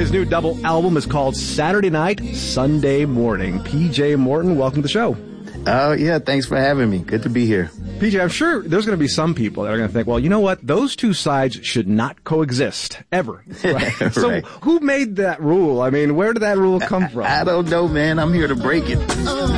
His new double album is called Saturday Night, Sunday Morning. PJ Morton, welcome to the show. Oh, yeah, thanks for having me. Good to be here. PJ, I'm sure there's going to be some people that are going to think, well, you know what? Those two sides should not coexist, ever. Right? Right. So who made that rule? I mean, where did that rule come from? I don't know, man. I'm here to break it.